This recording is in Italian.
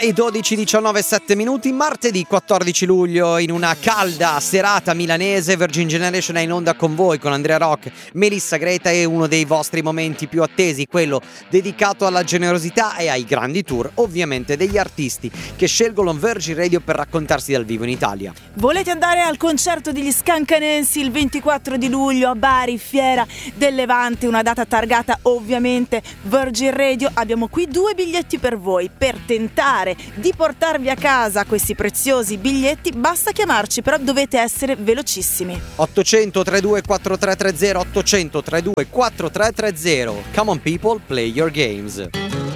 E 12:19, martedì 14 luglio, in una calda serata milanese. Virgin Generation è in onda con voi, con Andrea Rock, Melissa Greta, e uno dei vostri momenti più attesi, quello dedicato alla generosità e ai grandi tour, ovviamente degli artisti che scelgono Virgin Radio per raccontarsi dal vivo in Italia. Volete andare al concerto degli Scancanensi il 24 di luglio a Bari, Fiera del Levante, una data targata ovviamente Virgin Radio? Abbiamo qui 2 biglietti per voi. Per tentare di portarvi a casa questi preziosi biglietti basta chiamarci, però dovete essere velocissimi. 800 32 4330, 800 32 4330. Come on people, play your games.